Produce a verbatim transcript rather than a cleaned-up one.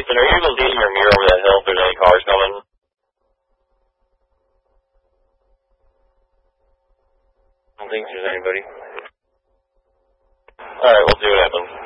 Justin, are you able to lean your mirror over that hill if there's any cars coming? I don't think there's anybody. Alright, we'll see what happens.